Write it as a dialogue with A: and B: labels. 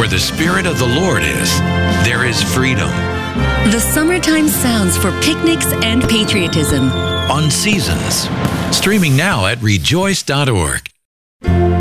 A: Where the Spirit of the Lord is, there is freedom.
B: The summertime sounds for picnics and patriotism.
A: On Seasons. Streaming now at rejoice.org.